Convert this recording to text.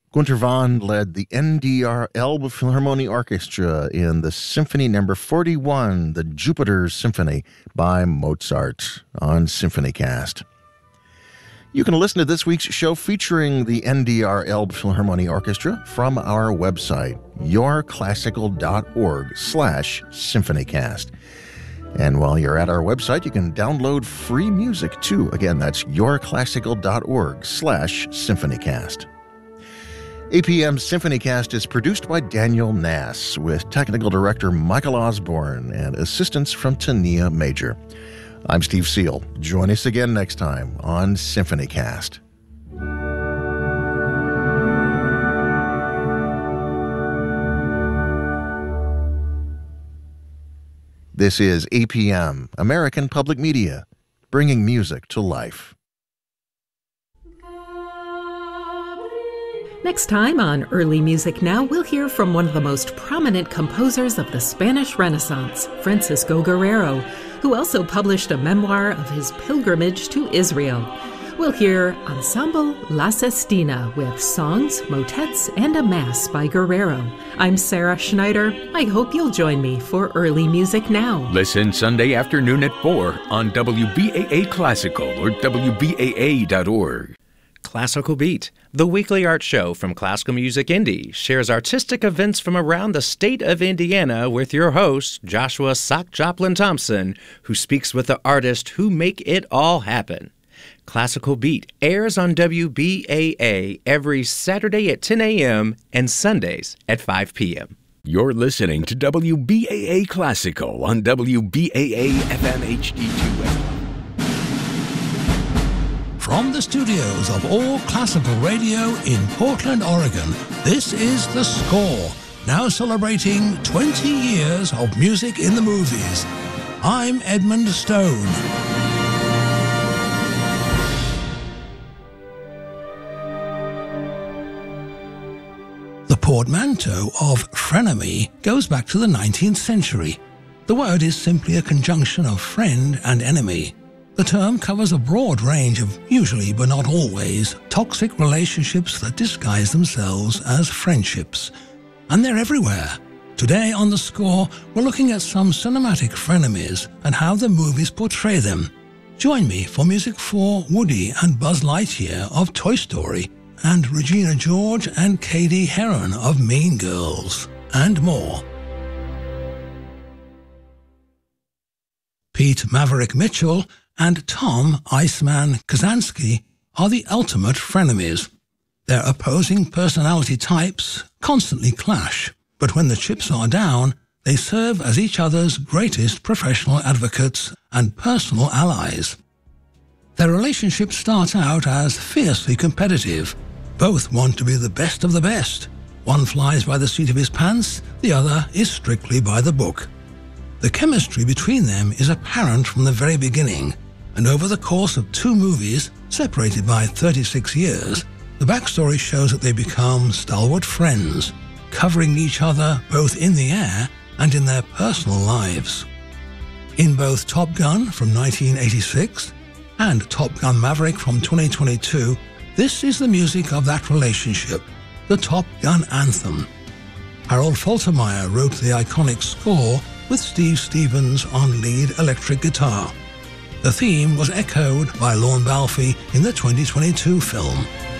Gunter Vaughn led the NDR Elbe Philharmonie Orchestra in the Symphony No. 41, the Jupiter Symphony by Mozart on SymphonyCast. You can listen to this week's show featuring the NDR Elbe Philharmonie Orchestra from our website, yourclassical.org/symphonycast. And while you're at our website, you can download free music too. Again, that's yourclassical.org/symphonycast. APM's SymphonyCast is produced by Daniel Nass with technical director Michael Osborne and assistance from Tania Major. I'm Steve Seal. Join us again next time on SymphonyCast. This is APM, American Public Media, bringing music to life. Next time on Early Music Now, we'll hear from one of the most prominent composers of the Spanish Renaissance, Francisco Guerrero, who also published a memoir of his pilgrimage to Israel. We'll hear Ensemble La Sestina with songs, motets, and a mass by Guerrero. I'm Sarah Schneider. I hope you'll join me for Early Music Now. Listen Sunday afternoon at 4 on WBAA Classical or WBAA.org. Classical Beat, the weekly art show from Classical Music Indy, shares artistic events from around the state of Indiana with your host, Joshua Sock Joplin Thompson, who speaks with the artists who make it all happen. Classical Beat airs on WBAA every Saturday at 10 a.m. and Sundays at 5 p.m. You're listening to WBAA Classical on WBAA FM HD2. From the studios of All Classical Radio in Portland, Oregon, this is The Score, now celebrating 20 years of music in the movies. I'm Edmund Stone. The portmanteau of frenemy goes back to the 19th century. The word is simply a conjunction of friend and enemy. The term covers a broad range of, usually but not always, toxic relationships that disguise themselves as friendships. And they're everywhere. Today on The Score, we're looking at some cinematic frenemies and how the movies portray them. Join me for music for Woody and Buzz Lightyear of Toy Story, and Regina George and Cady Heron of Mean Girls, and more. Pete Maverick Mitchell and Tom Iceman Kazansky are the ultimate frenemies. Their opposing personality types constantly clash, but when the chips are down, they serve as each other's greatest professional advocates and personal allies. Their relationship starts out as fiercely competitive. Both want to be the best of the best. One flies by the seat of his pants, the other is strictly by the book. The chemistry between them is apparent from the very beginning, and over the course of 2 movies, separated by 36 years, the backstory shows that they become stalwart friends, covering each other both in the air and in their personal lives. In both Top Gun from 1986 and Top Gun Maverick from 2022, this is the music of that relationship, the Top Gun anthem. Harold Faltermeyer wrote the iconic score with Steve Stevens on lead electric guitar. The theme was echoed by Lorne Balfe in the 2022 film.